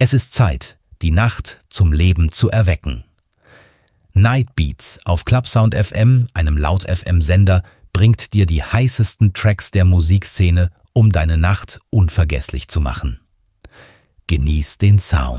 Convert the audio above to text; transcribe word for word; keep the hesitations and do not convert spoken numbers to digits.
Es ist Zeit, die Nacht zum Leben zu erwecken. Night Beats auf Clubsound F M, einem Laut-F M-Sender, bringt dir die heißesten Tracks der Musikszene, um deine Nacht unvergesslich zu machen. Genieß den Sound.